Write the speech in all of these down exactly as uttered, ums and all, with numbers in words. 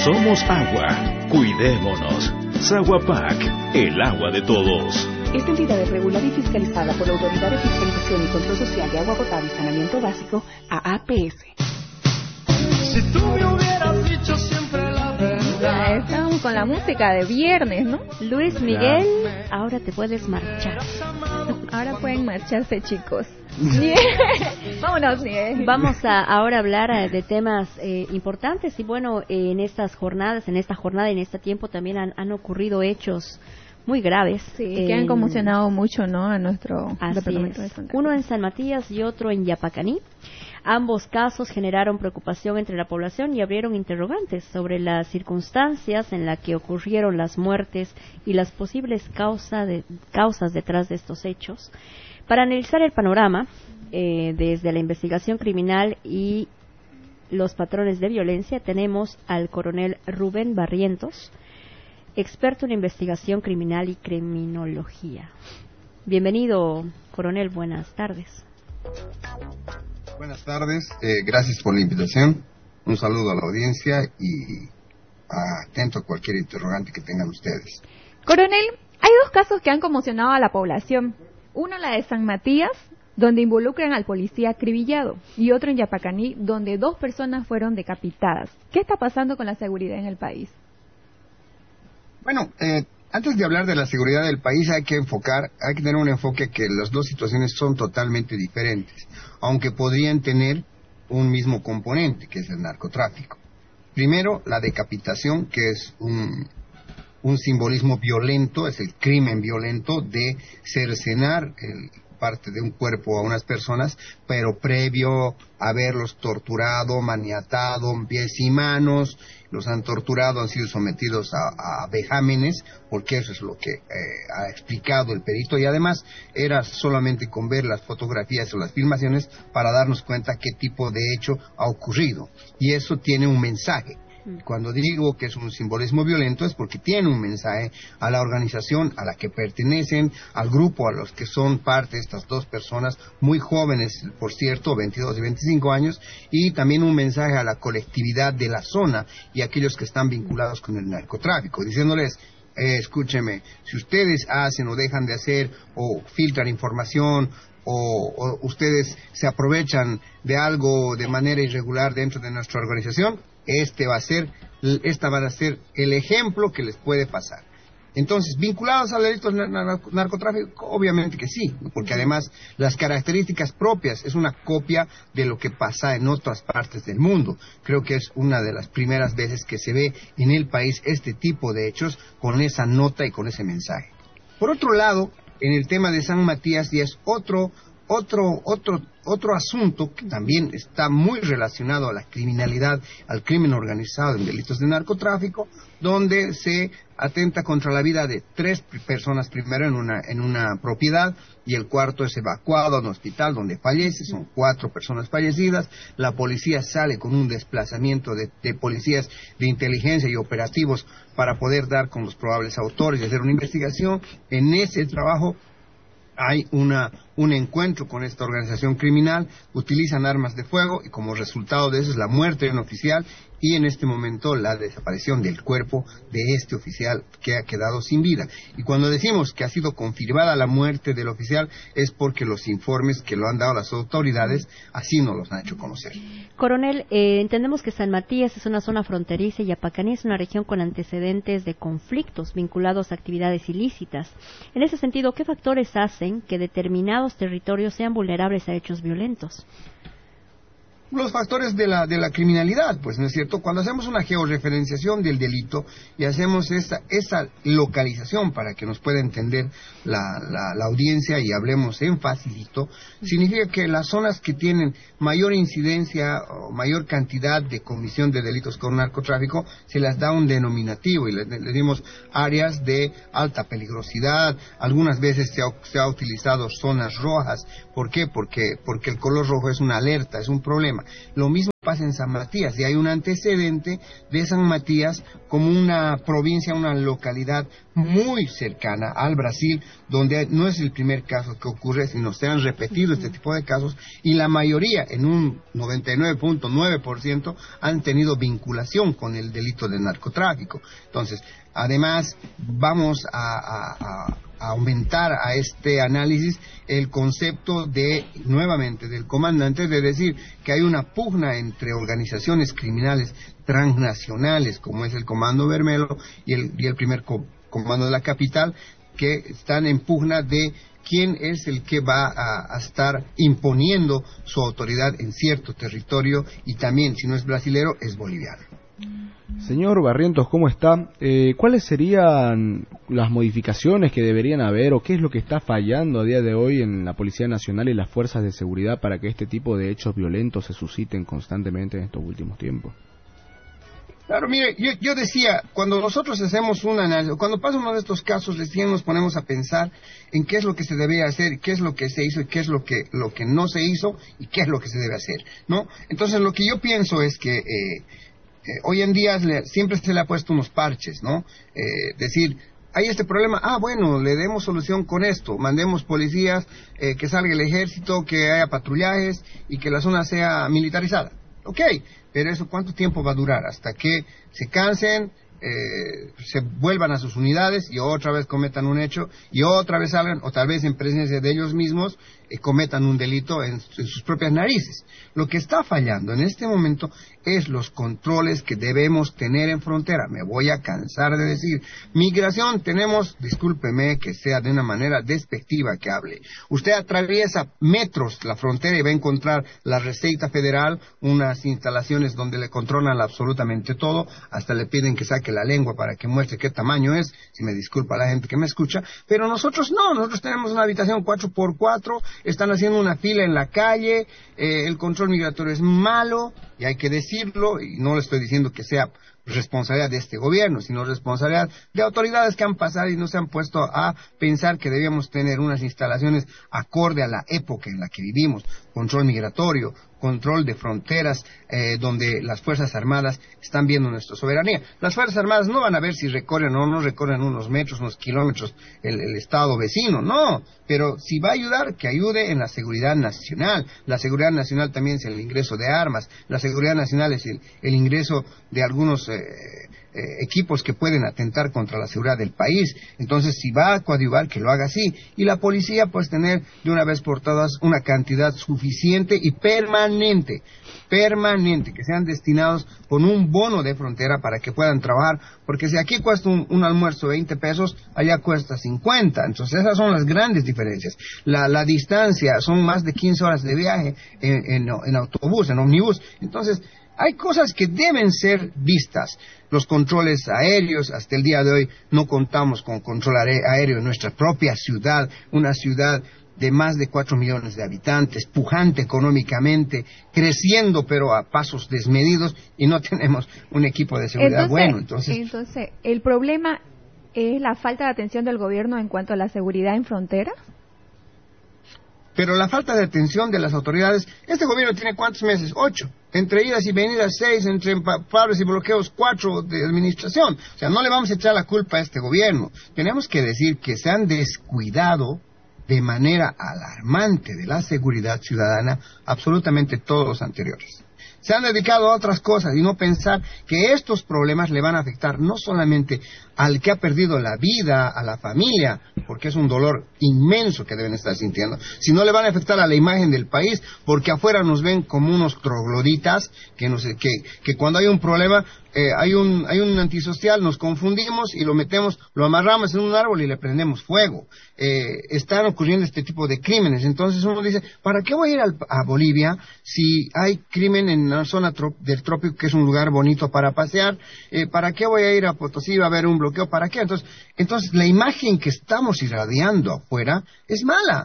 Somos agua. Cuidémonos. Saguapac, el agua de todos. Esta entidad es regulada y fiscalizada por la Autoridad de Fiscalización y Control Social de Agua Potable y Saneamiento Básico, A A P S. Si tú me hubieras dicho siempre la verdad. Estamos con la música de viernes, ¿no? Luis Miguel, ahora te puedes marchar. Ahora pueden marcharse, chicos. Vámonos, Miguel. Vamos a ahora hablar de temas eh, importantes y bueno, eh, en estas jornadas, en esta jornada y en este tiempo también han, han ocurrido hechos muy graves. Sí, en... que han conmocionado mucho, ¿no? A nuestro departamento de Santa Cruz. Uno en San Matías y otro en Yapacaní. Ambos casos generaron preocupación entre la población y abrieron interrogantes sobre las circunstancias en las que ocurrieron las muertes y las posibles causa de, causas detrás de estos hechos. Para analizar el panorama, eh, desde la investigación criminal y los patrones de violencia, tenemos al coronel Rubén Barrientos, experto en investigación criminal y criminología. Bienvenido, coronel, buenas tardes. Buenas tardes, eh, gracias por la invitación. Un saludo a la audiencia y atento a cualquier interrogante que tengan ustedes. Coronel, hay dos casos que han conmocionado a la población. Uno, la de San Matías, donde involucran al policía acribillado, y otro en Yapacaní, donde dos personas fueron decapitadas. ¿Qué está pasando con la seguridad en el país? Bueno, eh, antes de hablar de la seguridad del país hay que enfocar, hay que tener un enfoque que las dos situaciones son totalmente diferentes, aunque podrían tener un mismo componente, que es el narcotráfico. Primero, la decapitación, que es un... un simbolismo violento, es el crimen violento de cercenar el, parte de un cuerpo a unas personas, pero previo a haberlos torturado, maniatado, pies y manos, los han torturado, han sido sometidos a, a vejámenes, porque eso es lo que eh, ha explicado el perito, y además era solamente con ver las fotografías o las filmaciones para darnos cuenta qué tipo de hecho ha ocurrido, y eso tiene un mensaje. Cuando digo que es un simbolismo violento es porque tiene un mensaje a la organización a la que pertenecen, al grupo a los que son parte de estas dos personas, muy jóvenes, por cierto, veintidós y veinticinco años, y también un mensaje a la colectividad de la zona y a aquellos que están vinculados con el narcotráfico, diciéndoles, eh, escúcheme, si ustedes hacen o dejan de hacer o filtran información, O, o ustedes se aprovechan de algo de manera irregular dentro de nuestra organización, este va a ser, esta va a ser el ejemplo que les puede pasar. Entonces, vinculados al delito del narcotráfico, obviamente que sí, porque además las características propias es una copia de lo que pasa en otras partes del mundo. Creo que es una de las primeras veces que se ve en el país este tipo de hechos con esa nota y con ese mensaje. Por otro lado, en el tema de San Matías ya es otro, otro, otro, otro asunto que también está muy relacionado a la criminalidad, al crimen organizado en delitos de narcotráfico, donde se atenta contra la vida de tres personas primero en una, en una propiedad, y el cuarto es evacuado a un hospital donde fallece, son cuatro personas fallecidas. La policía sale con un desplazamiento de, de policías de inteligencia y operativos para poder dar con los probables autores y hacer una investigación. En ese trabajo hay una, un encuentro con esta organización criminal, utilizan armas de fuego y como resultado de eso es la muerte de un oficial y en este momento la desaparición del cuerpo de este oficial que ha quedado sin vida. Y cuando decimos que ha sido confirmada la muerte del oficial es porque los informes que lo han dado las autoridades así nos los han hecho conocer. Coronel, eh, entendemos que San Matías es una zona fronteriza y Yapacaní es una región con antecedentes de conflictos vinculados a actividades ilícitas. En ese sentido, ¿qué factores hacen que determinados territorios sean vulnerables a hechos violentos? Los factores de la, de la criminalidad, pues, ¿no es cierto? Cuando hacemos una georreferenciación del delito y hacemos esa, esa localización para que nos pueda entender la, la, la audiencia y hablemos en facilito, significa que las zonas que tienen mayor incidencia o mayor cantidad de comisión de delitos con narcotráfico, se las da un denominativo y le, le dimos áreas de alta peligrosidad. Algunas veces se ha, se ha utilizado zonas rojas. ¿Por qué? Porque, porque el color rojo es una alerta, es un problema. problema. Lo mismo pasa en San Matías, y hay un antecedente de San Matías como una provincia, una localidad muy cercana al Brasil, donde no es el primer caso que ocurre, sino se han repetido este tipo de casos, y la mayoría, en un noventa y nueve punto nueve por ciento, han tenido vinculación con el delito de narcotráfico. Entonces, además, vamos a, a, a a aumentar a este análisis el concepto de, nuevamente, del comandante, de decir que hay una pugna entre organizaciones criminales transnacionales, como es el Comando Vermelho y el, y el primer co- comando de la capital, que están en pugna de quién es el que va a, a estar imponiendo su autoridad en cierto territorio, y también, si no es brasilero, es boliviano. Señor Barrientos, ¿cómo está? Eh, ¿Cuáles serían las modificaciones que deberían haber, o qué es lo que está fallando a día de hoy en la Policía Nacional y las fuerzas de seguridad para que este tipo de hechos violentos se susciten constantemente en estos últimos tiempos? Claro, mire, yo, yo decía, cuando nosotros hacemos un análisis, cuando pasa uno de estos casos, recién nos ponemos a pensar en qué es lo que se debía hacer, qué es lo que se hizo y qué es lo que, lo que no se hizo y qué es lo que se debe hacer, ¿no? Entonces, lo que yo pienso es que eh, Eh, hoy en día le, siempre se le ha puesto unos parches, ¿no? Eh, decir, hay este problema, ah, bueno, le demos solución con esto, mandemos policías, eh, que salga el ejército, que haya patrullajes y que la zona sea militarizada. Ok, pero eso ¿cuánto tiempo va a durar? Hasta que se cansen, eh, se vuelvan a sus unidades y otra vez cometan un hecho y otra vez salgan, o tal vez en presencia de ellos mismos eh, cometan un delito en, en sus propias narices. Lo que está fallando en este momento es los controles que debemos tener en frontera. Me voy a cansar de decir, migración tenemos, discúlpeme que sea de una manera despectiva que hable. Usted atraviesa metros la frontera y va a encontrar la Receita Federal, unas instalaciones donde le controlan absolutamente todo, hasta le piden que saque la lengua para que muestre qué tamaño es, si me disculpa la gente que me escucha, pero nosotros no, nosotros tenemos una habitación cuatro por cuatro, están haciendo una fila en la calle, eh, el control migratorio es malo, y hay que decirlo, y no le estoy diciendo que sea responsabilidad de este gobierno, sino responsabilidad de autoridades que han pasado y no se han puesto a pensar que debíamos tener unas instalaciones acorde a la época en la que vivimos, control migratorio, control de fronteras, eh, donde las Fuerzas Armadas están viendo nuestra soberanía. Las Fuerzas Armadas no van a ver si recorren o no recorren unos metros, unos kilómetros el, el estado vecino, no, pero si va a ayudar, que ayude en la seguridad nacional. La seguridad nacional también es el ingreso de armas, la seguridad nacional es el, el ingreso de algunos eh, eh, equipos que pueden atentar contra la seguridad del país. Entonces, si va a coadyuvar, que lo haga así, y la policía pues tener de una vez por todas una cantidad suficiente y permanente, permanente, que sean destinados con un bono de frontera para que puedan trabajar, porque si aquí cuesta un, un almuerzo veinte pesos, allá cuesta cincuenta, entonces esas son las grandes diferencias. La, la distancia, son más de quince horas de viaje en, en, en autobús, en ómnibus, entonces hay cosas que deben ser vistas. Los controles aéreos, hasta el día de hoy no contamos con control aéreo en nuestra propia ciudad, una ciudad de más de cuatro millones de habitantes, pujante económicamente, creciendo pero a pasos desmedidos, y no tenemos un equipo de seguridad entonces, bueno. Entonces, entonces, ¿el problema es la falta de atención del gobierno en cuanto a la seguridad en frontera? Pero la falta de atención de las autoridades, este gobierno tiene ¿cuántos meses? Ocho. Entre idas y venidas, seis. Entre paros y bloqueos, cuatro de administración. O sea, no le vamos a echar la culpa a este gobierno. Tenemos que decir que se han descuidado de manera alarmante de la seguridad ciudadana absolutamente todos los anteriores. Se han dedicado a otras cosas y no pensar que estos problemas le van a afectar no solamente al que ha perdido la vida, a la familia, porque es un dolor inmenso que deben estar sintiendo, sino le van a afectar a la imagen del país, porque afuera nos ven como unos trogloditas que, nos, que, que cuando hay un problema, eh, hay un hay un antisocial, nos confundimos y lo metemos, lo amarramos en un árbol y le prendemos fuego. Eh, están ocurriendo este tipo de crímenes. Entonces uno dice, ¿para qué voy a ir al, a Bolivia si hay crimen en la zona trop, del trópico, que es un lugar bonito para pasear? Eh, ¿Para qué voy a ir a Potosí? Va a haber un bloqueo, ¿para qué? Entonces, entonces la imagen que estamos irradiando afuera es mala.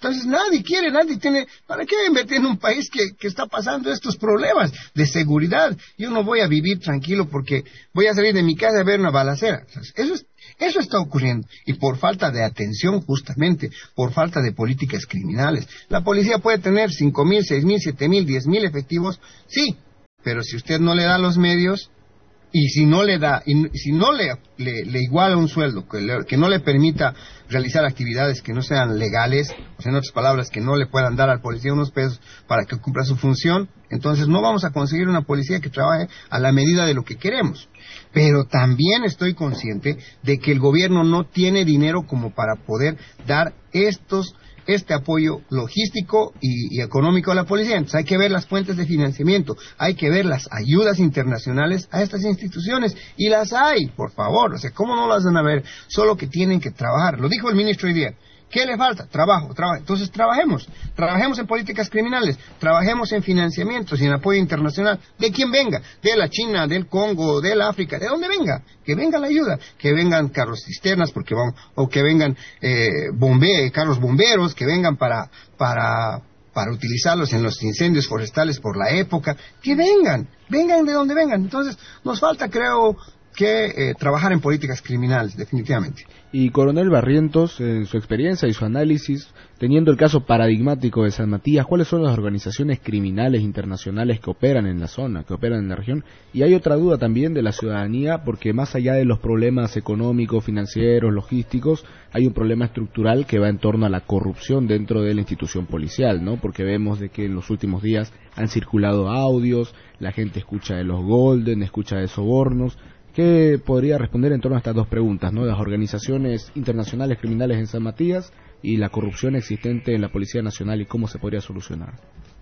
Entonces nadie quiere, nadie tiene, ¿para qué invertir en un país que, que está pasando estos problemas de seguridad? Yo no voy a vivir tranquilo porque voy a salir de mi casa a ver una balacera. Eso es, eso está ocurriendo. Y por falta de atención, justamente, por falta de políticas criminales. La policía puede tener cinco mil, seis mil, siete mil, diez mil efectivos, sí, pero si usted no le da los medios, y si no le da, y si no le, le, le iguala un sueldo, que, le, que no le permita realizar actividades que no sean legales, o sea, en otras palabras, que no le puedan dar al policía unos pesos para que cumpla su función, entonces no vamos a conseguir una policía que trabaje a la medida de lo que queremos. Pero también estoy consciente de que el gobierno no tiene dinero como para poder dar estos este apoyo logístico y, y económico a la policía. Entonces hay que ver las fuentes de financiamiento, hay que ver las ayudas internacionales a estas instituciones, y las hay, por favor, o sea, ¿cómo no las van a ver? Solo que tienen que trabajar. Lo dijo el ministro hoy día. ¿Qué le falta? Trabajo, trabajo. Entonces trabajemos, trabajemos en políticas criminales, trabajemos en financiamientos y en apoyo internacional, de quien venga, de la China, del Congo, del África, de donde venga, que venga la ayuda, que vengan carros cisternas, porque vamos, o que vengan eh, bombe, carros bomberos, que vengan para, para, para utilizarlos en los incendios forestales por la época, que vengan, vengan de donde vengan. Entonces nos falta, creo, que eh, trabajar en políticas criminales, definitivamente. Y Coronel Barrientos, en su experiencia y su análisis, teniendo el caso paradigmático de San Matías, ¿cuáles son las organizaciones criminales internacionales que operan en la zona, que operan en la región? Y hay otra duda también de la ciudadanía, porque más allá de los problemas económicos, financieros, logísticos, hay un problema estructural que va en torno a la corrupción dentro de la institución policial, ¿no? Porque vemos de que en los últimos días han circulado audios, la gente escucha de los Golden, escucha de sobornos. ¿Qué podría responder en torno a estas dos preguntas, ¿no? Las organizaciones internacionales criminales en San Matías y la corrupción existente en la Policía Nacional, y cómo se podría solucionar.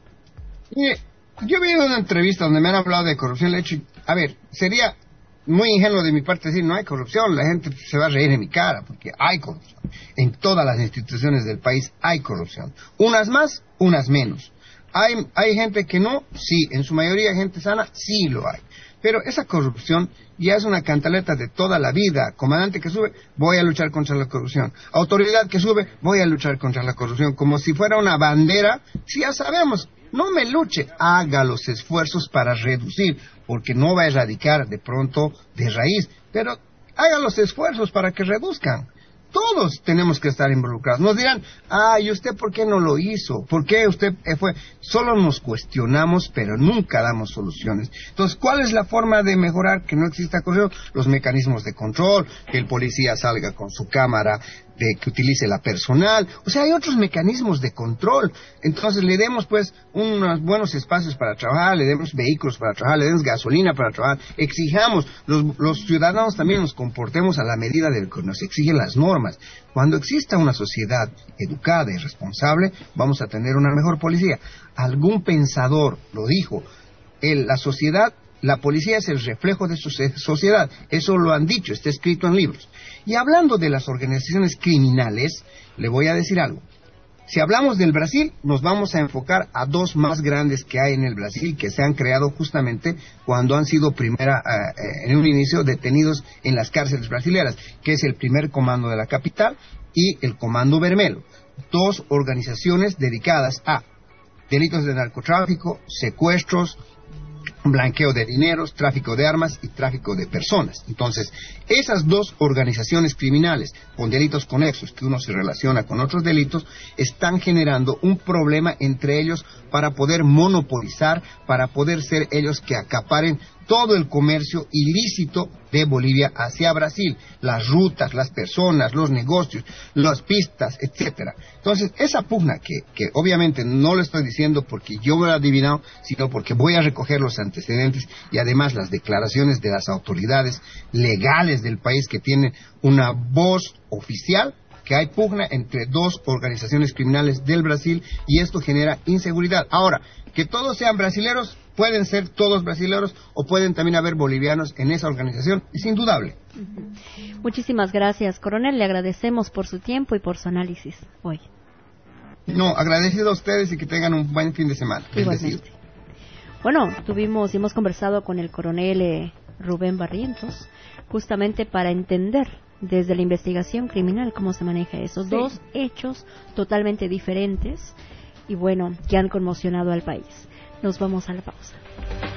Mire, yo vi una entrevista donde me han hablado de corrupción. Le he dicho, a ver, sería muy ingenuo de mi parte decir no hay corrupción, la gente se va a reír en mi cara, porque hay corrupción. En todas las instituciones del país hay corrupción. Unas más, unas menos. ¿Hay, hay gente que no? Sí. En su mayoría gente sana, sí lo hay. Pero esa corrupción ya es una cantaleta de toda la vida. Comandante que sube, voy a luchar contra la corrupción. Autoridad que sube, voy a luchar contra la corrupción. Como si fuera una bandera. Si ya sabemos, no me luche, haga los esfuerzos para reducir, porque no va a erradicar de pronto de raíz, pero haga los esfuerzos para que reduzcan. Todos tenemos que estar involucrados. Nos dirán, ah, ¿y usted por qué no lo hizo? ¿Por qué usted fue? Solo nos cuestionamos, pero nunca damos soluciones. Entonces, ¿cuál es la forma de mejorar que no exista corrupción? Los mecanismos de control, que el policía salga con su cámara, de que utilice la personal. O sea, hay otros mecanismos de control. Entonces, le demos, pues, unos buenos espacios para trabajar, le demos vehículos para trabajar, le demos gasolina para trabajar. Exijamos, los, los ciudadanos también nos comportemos a la medida de lo que nos exigen las normas. Cuando exista una sociedad educada y responsable, vamos a tener una mejor policía. Algún pensador lo dijo, el, la sociedad, la policía es el reflejo de su sociedad. Eso lo han dicho, está escrito en libros. Y hablando de las organizaciones criminales, le voy a decir algo. Si hablamos del Brasil, nos vamos a enfocar a dos más grandes que hay en el Brasil, que se han creado justamente cuando han sido primera, eh, en un inicio detenidos en las cárceles brasileñas, que es el primer comando de la capital y el Comando Vermelho. Dos organizaciones dedicadas a delitos de narcotráfico, secuestros, blanqueo de dineros, tráfico de armas y tráfico de personas. Entonces, esas dos organizaciones criminales con delitos conexos, que uno se relaciona con otros delitos, están generando un problema entre ellos para poder monopolizar, para poder ser ellos que acaparen todo el comercio ilícito de Bolivia hacia Brasil, las rutas, las personas, los negocios, las pistas, etcétera. Entonces, esa pugna que, que obviamente no lo estoy diciendo porque yo me lo he adivinado, sino porque voy a recoger los antecedentes y además las declaraciones de las autoridades legales del país que tienen una voz oficial, que hay pugna entre dos organizaciones criminales del Brasil y esto genera inseguridad. Ahora, que todos sean brasileros, pueden ser todos brasileños o pueden también haber bolivianos en esa organización, es indudable. Uh-huh. Muchísimas gracias, coronel, le agradecemos por su tiempo y por su análisis hoy. No, agradecido a ustedes y que tengan un buen fin de semana. Igualmente. Bueno, tuvimos y hemos conversado con el coronel eh, Rubén Barrientos, justamente para entender desde la investigación criminal, cómo se maneja eso. Sí. Dos hechos totalmente diferentes y bueno, que han conmocionado al país. Nos vamos a la pausa.